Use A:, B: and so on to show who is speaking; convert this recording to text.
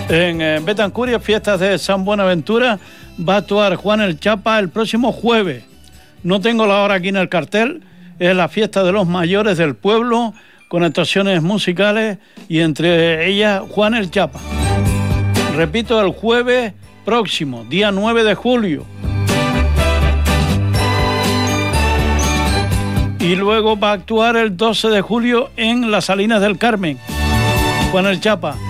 A: En Betancuria, fiestas de San Buenaventura, va a actuar Juan el Chapa el próximo jueves. No tengo la hora aquí en el cartel, es la fiesta de los mayores del pueblo, con actuaciones musicales y entre ellas Juan el Chapa. Repito, el jueves próximo, día 9 de julio. Y luego va a actuar el 12 de julio en las Salinas del Carmen, Juan el Chapa.